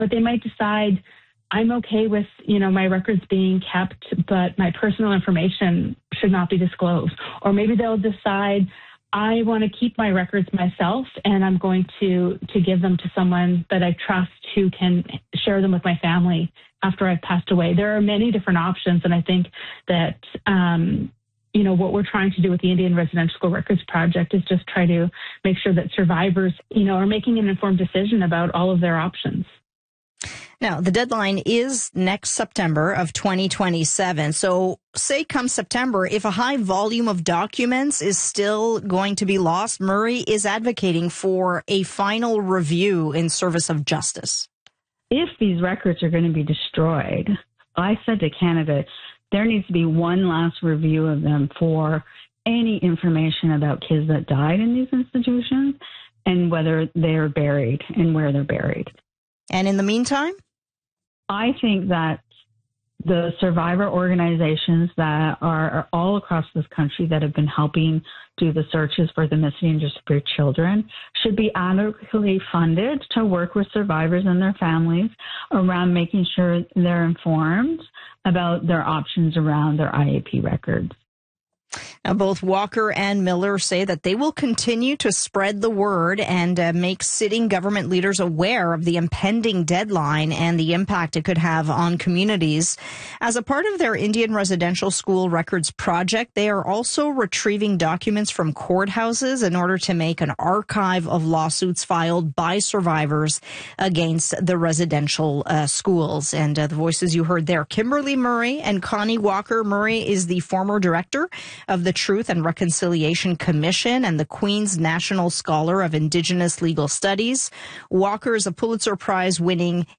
But they might decide, I'm okay with, my records being kept, but my personal information should not be disclosed. Or maybe they'll decide, I want to keep my records myself, and I'm going to give them to someone that I trust who can share them with my family after I've passed away. There are many different options, and I think that, what we're trying to do with the Indian Residential School Records Project is just try to make sure that survivors, are making an informed decision about all of their options. Now, the deadline is next September of 2027. So say come September, if a high volume of documents is still going to be lost, Murray is advocating for a final review in service of justice. If these records are going to be destroyed, I said to Canada, there needs to be one last review of them for any information about kids that died in these institutions and whether they're buried and where they're buried. And in the meantime? I think that the survivor organizations that are all across this country that have been helping do the searches for the missing and disappeared children should be adequately funded to work with survivors and their families around making sure they're informed about their options around their IAP records. Now, both Walker and Miller say that they will continue to spread the word and make sitting government leaders aware of the impending deadline and the impact it could have on communities. As a part of their Indian Residential School Records project, they are also retrieving documents from courthouses in order to make an archive of lawsuits filed by survivors against the residential schools. And the voices you heard there, Kimberly Murray and Connie Walker. Murray is the former director of the Truth and Reconciliation Commission and the Queen's National Scholar of Indigenous Legal Studies. Walker is a Pulitzer Prize-winning